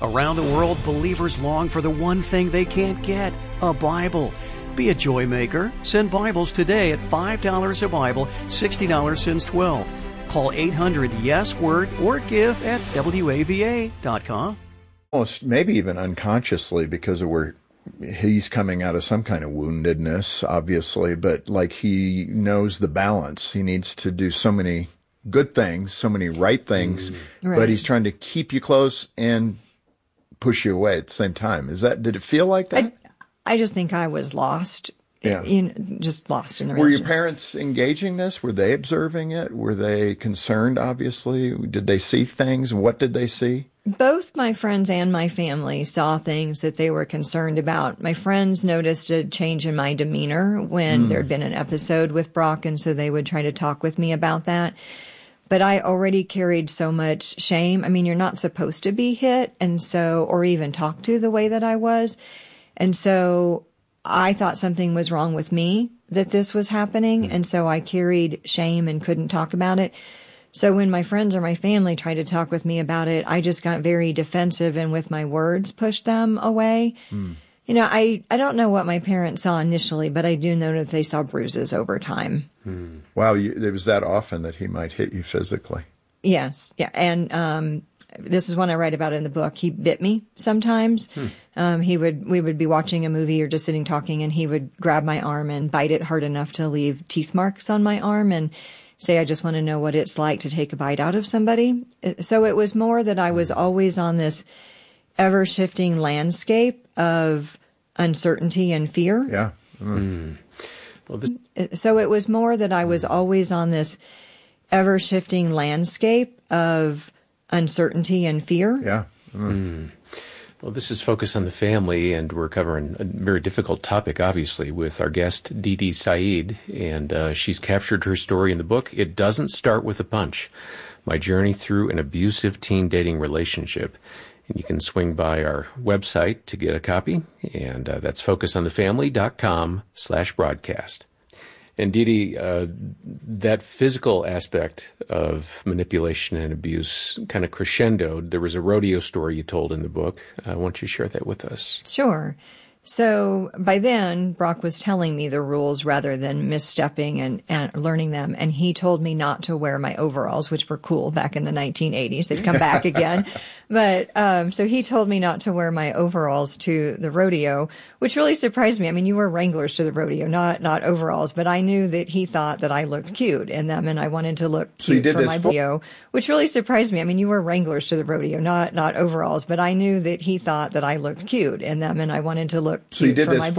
Around the world, believers long for the one thing they can't get, a Bible. Be a joy maker. Send Bibles today at $5 a Bible, $60 since 12. Call 800-YES-WORD or give at WAVA.com. Almost, maybe even unconsciously, because he's coming out of some kind of woundedness, obviously, but like he knows the balance. He needs to do so many good things, so many right things, but he's trying to keep you close and push you away at the same time. Did it feel like that? I just think I was lost. Yeah. Just lost in the Were your parents engaging this? Were they observing it? Were they concerned, obviously? Did they see things? What did they see? Both my friends and my family saw things that they were concerned about. My friends noticed a change in my demeanor when there'd been an episode with Brock, and so they would try to talk with me about that. But I already carried so much shame. I mean, you're not supposed to be hit, or even talked to the way that I was. And so I thought something was wrong with me that this was happening. And so I carried shame and couldn't talk about it. So when my friends or my family tried to talk with me about it, I just got very defensive and with my words pushed them away. I don't know what my parents saw initially, but I do know that they saw bruises over time. Wow. It was that often that he might hit you physically. Yes. Yeah. And, this is one I write about in the book. He bit me sometimes. We would be watching a movie or just sitting talking, and he would grab my arm and bite it hard enough to leave teeth marks on my arm and say, I just want to know what it's like to take a bite out of somebody. So it was more that I was always on this ever-shifting landscape of uncertainty and fear. Yeah. So it was more that I was always on this ever-shifting landscape of uncertainty and fear. Yeah. Well, this is Focus on the Family, and we're covering a very difficult topic, obviously, with our guest, Didi Saeed, and she's captured her story in the book, It Doesn't Start with a Punch, My Journey Through an Abusive Teen Dating Relationship. And you can swing by our website to get a copy, and that's focusonthefamily.com/broadcast. And Didi, that physical aspect of manipulation and abuse kind of crescendoed. There was a rodeo story you told in the book. Why don't you share that with us? Sure. So by then, Brock was telling me the rules rather than misstepping and learning them. And he told me not to wear my overalls, which were cool back in the 1980s. They've come back again. But so he told me not to wear my overalls to the rodeo, which really surprised me. I mean, you wear Wranglers to the rodeo, not overalls. But I knew that he thought that I looked cute in them, and I wanted to look cute for my rodeo, which really surprised me. I mean, you wear Wranglers to the rodeo, not overalls. But I knew that he thought that I looked cute in them, and I wanted to look cute for my